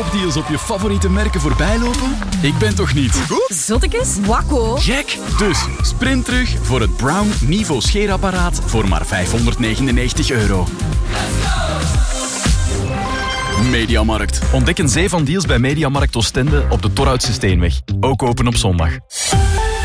topdeals op je favoriete merken voorbij lopen? Ik ben toch niet? Zottekes? Wakko? Gek! Dus sprint terug voor het Brown Niveau scheerapparaat voor maar €599. Mediamarkt. Ontdek een zee van deals bij Mediamarkt Oostende op de Torhoutse Steenweg. Ook open op zondag.